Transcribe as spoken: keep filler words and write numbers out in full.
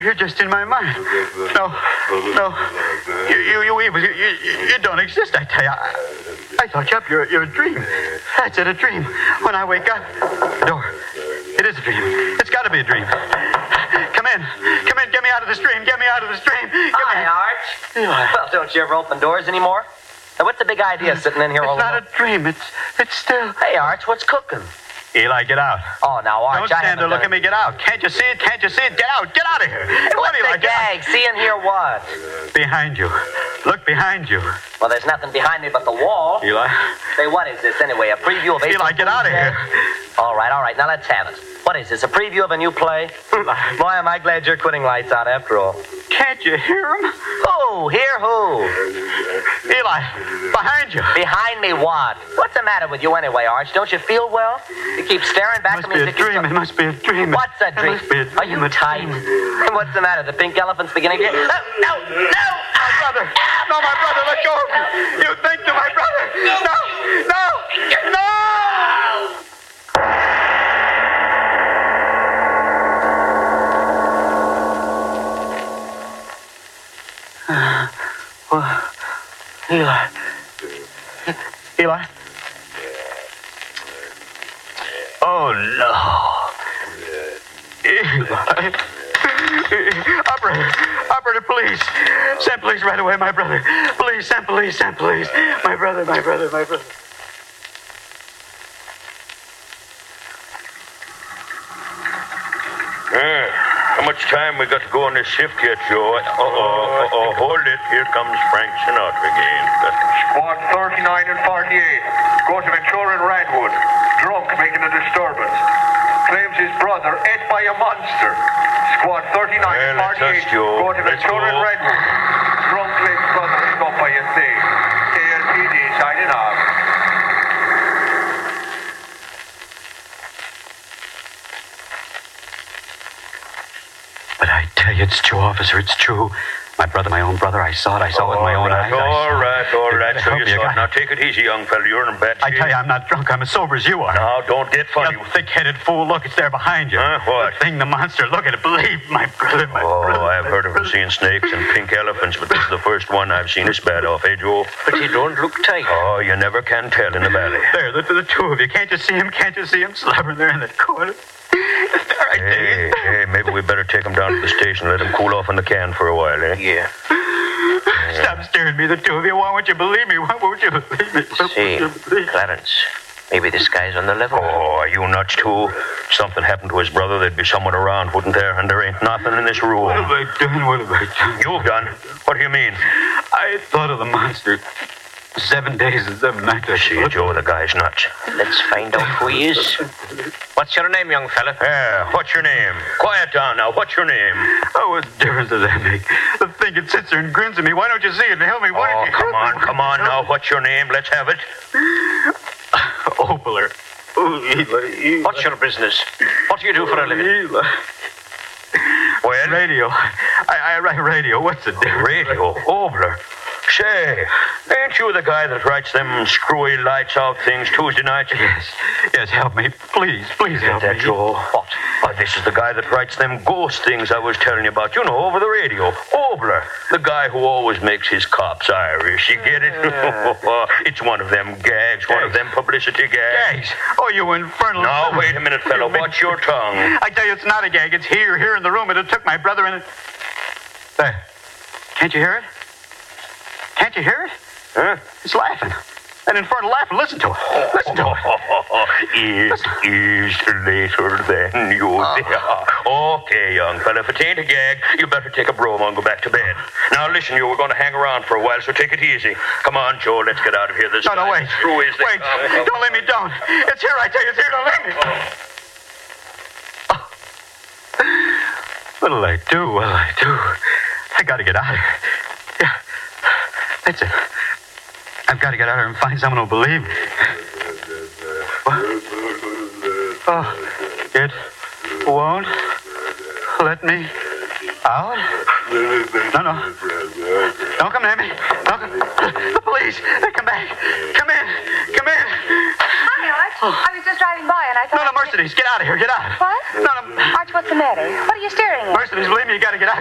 You're just in my mind. No, no. You, you, you, you, you, you don't exist, I tell you. I, I thought you up. You're, you're a dream. That's it, a dream. When I wake up, the door. It is a dream. It's got to be a dream. Come in. Come in. Get me out of this dream. Get me out of this dream. Get Hi, me. Arch. Eli. Well, don't you ever open doors anymore? Now, what's the big idea sitting in here all It's not alone? a dream. It's, it's still. Hey, Arch, what's cooking? Eli, get out. Oh, now, Arch, Don't I stand there. haven't Look done at me. Get out. Can't you see it? Can't you see it? Get out. Get out of here. Hey, Come on, what's Eli. the Get out. gag? See in here what? Behind you. Look behind you. Well, there's nothing behind me but the wall. Eli. Say, what is this anyway? A preview of April Eli, get out of Fool's Day? here. All right, all right. Now let's have it. What is this? A preview of a new play? Boy, am I glad you're quitting Lights Out after all. Can't you hear him? Who? Hear who? Eli, behind you. Behind me what? What's the matter with you anyway, Arch? Don't you feel well? You keep staring back It at must me be as a if you dream. st- It must be a dream. What's a It dream? must be a dream. Are you A tight? dream. What's the matter? The pink elephant's beginning to... No, no, no! My brother. No, my brother, let go of me. You think to my brother. No, no, no! Uh, well, Eli. Eli? Oh, no. Eli. Operator, operator, please. Send police right away, my brother. Please, send police, send police. My brother, my brother, my brother. Uh, how much time we got to go on this shift yet, Joe? Uh-oh, uh-oh, hold it. Here comes Frank Sinatra again. Squad thirty-nine and forty-eight. Go to Ventura and Redwood. Drunk, making a disturbance. Claims his brother ate by a monster. Squad thirty-nine and Well, let's forty-eight. us, Joe. Go to Let's Ventura and go. Redwood. Drunk claims brother ate up by a thing. K L P D signing off. But I tell you, it's true, officer. It's true. My brother, my own brother, I saw it. I saw it with my own right, eyes. I all saw it. right, all right. I So hope you you saw it. got- Now take it easy, young fella. You're in bad I shape. tell you, I'm not drunk. I'm as sober as you are. Now, don't get funny. You thick-headed fool. Look, it's there behind you. Huh? What? The thing, the monster. Look at it. Believe my brother, my Oh, brother. I've heard of him seeing snakes and pink elephants, but this is the first one I've seen this bad off, eh, Joe? But you don't look tight. Oh, you never can tell in the valley. There, the, the two of you. Can't you see him? Can't you see him slobbering there in that corner? It's there, I tell Hey, you. hey, maybe we better take him down to the station, let him cool off in the can for a while, eh? Yeah. Stop staring at me, the two of you. Why won't you believe me? Why won't you believe me? Why See, won't you believe me? Clarence, maybe this guy's on the level. Oh, are you nuts, too? If something happened to his brother, there'd be someone around, wouldn't there? And there ain't nothing in this room. What have I done? What have I done? You've done? What do you mean? I thought of the monster. Seven days and seven nights. I See, thought. Joe, the guy's nuts. Let's find out who he is. What's your name, young fella? Yeah, what's your name? Quiet down now. What's your name? Oh, what difference does that make? The thing, it sits there and grins at me. Why don't you see it and help me? Why Oh, don't you come help on, me? come on now. What's your name? Let's have it. Obler. Oh, Eli, Eli. What's your business? What do you do for a living? Eli. Well, Radio. I, I write radio. What's the difference? radio. Obler. Say, ain't you the guy that writes them screwy lights out things Tuesday nights? Yes. Yes, help me. Please, please help That me. Joe? What? Why, this is the guy that writes them ghost things I was telling you about. You know, over the radio. Obler. The guy who always makes his cops Irish. You get it? It's one of them gags, one of them publicity gags. Gags. Oh, you infernal. Now, wait a minute, fella. Watch your tongue. I tell you, it's not a gag. It's here, here in the room, and it took my brother in it. There. Can't you hear it? Can't you hear it? Huh? It's laughing. That infernal laughing. Listen to it. Listen to it. It is later than you think. Okay, young fella, if it ain't a gag, you better take a broom and go back to bed. Now, listen, you, we're going to hang around for a while, so take it easy. Come on, Joe, let's get out of here. This No, no, wait. Screw is Wait. Don't let me down. It's here, I tell you. It's here. Don't let me. Oh. What'll I do? What'll I do? I got to get out of here. Yeah. That's it. I've got to get out of here and find someone who'll believe me. What? Oh, it won't let me out? No, no. Don't come near me. Don't come. The police. They come back. Come in. Come in. Hi, Arch. I was just driving by and I thought... No, no, Mercedes, get out of here. Get out. What? No, no. Arch, what's the matter? What are you staring at? Mercedes, believe me, you got to get out.